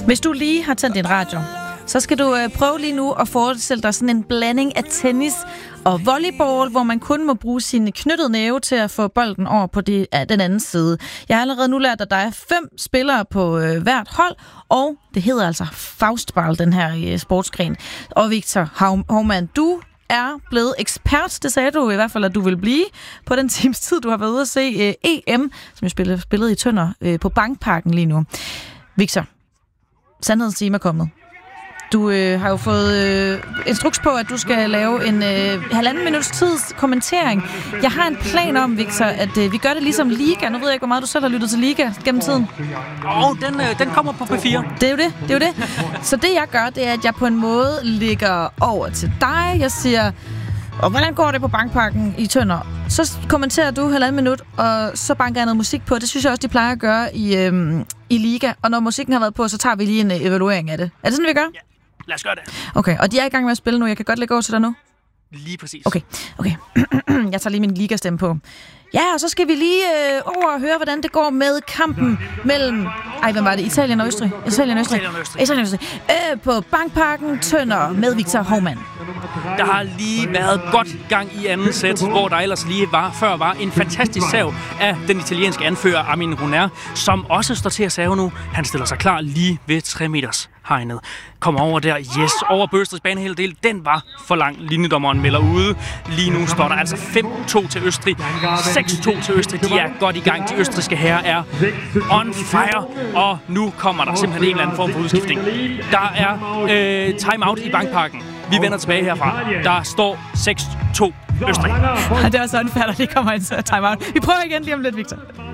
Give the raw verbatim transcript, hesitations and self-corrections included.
Hvis du lige har tændt din radio, så skal du øh, prøve lige nu at forestille dig sådan en blanding af tennis og volleyball, hvor man kun må bruge sin knyttede næve til at få bolden over på det, ja, den anden side. Jeg har allerede nu lært, at der er fem spillere på øh, hvert hold, og det hedder altså Faustball, den her øh, sportsgren. Og Victor Hovmand, du er blevet ekspert. Det sagde du i hvert fald, at du vil blive på den times tid, du har været ude at se øh, E M, som jeg spillede, spillede i Tønder øh, på Bankparken lige nu. Victor, sandhedens time er kommet. Du øh, har jo fået øh, instruks på, at du skal lave en øh, halvanden minuts tids kommentering. Jeg har en plan om, Victor, at øh, vi gør det ligesom Liga. Nu ved jeg ikke, hvor meget du selv har lyttet til Liga gennem tiden. Åh, oh, den, øh, den kommer på P fire. Det er jo det, det er jo det. Så det, jeg gør, det er, at jeg på en måde ligger over til dig. Jeg siger, og hvordan går det på Bankparken i Tønder? Så kommenterer du halvanden minut, og så banker jeg noget musik på. Det synes jeg også, de plejer at gøre i, øhm, i Liga. Og når musikken har været på, så tager vi lige en evaluering af det. Er det sådan, vi gør? Ja. Lad os gøre det. Okay, og de er i gang med at spille nu. Jeg kan godt lægge over til dig nu. Lige præcis. Okay, okay. Jeg tager lige min ligastemme på. Ja, og så skal vi lige øh, over og høre, hvordan det går med kampen mellem... Ej, hvem var det? Italien og Østrig? Italien og Østrig. Italien og Østrig. Italien og Østrig. Øh, på Bankparken Tønder med Victor Hovmand. Der har lige været godt gang i anden sæt, hvor der ellers lige var, før var en fantastisk serv af den italienske anfører Armin Runer, som også står til at serve nu. Han stiller sig klar lige ved tre meters hegnet. Kommer over der, yes, over Bøstrigs banehalvdel. Den var for lang. Linjedommeren melder ude. Lige nu står der altså fem to til Østrig, seks to til Østrig. De er godt i gang. De østrigske herrer er on fire, og nu kommer der simpelthen en eller anden form for udskiftning. Der er øh, time-out i Bankparken. Vi vender tilbage herfra. Der står seks to Østrig. Det er også unfair, at der lige kommer en time-out. Vi prøver igen lige om lidt, Victor.